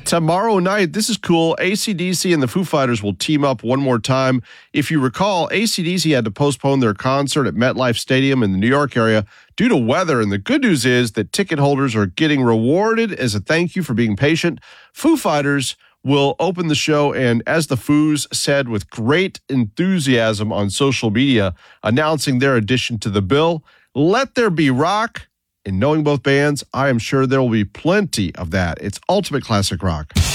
Tomorrow night, this is cool. AC/DC and the Foo Fighters will team up one more time. If you recall, AC/DC had to postpone their concert at MetLife Stadium in the New York area due to weather. And the good news is that ticket holders are getting rewarded as a thank you for being patient. Foo Fighters will open the show, and as the Foos said with great enthusiasm on social media, announcing their addition to the bill, let there be rock. And knowing both bands, I am sure there will be plenty of that. It's ultimate classic rock.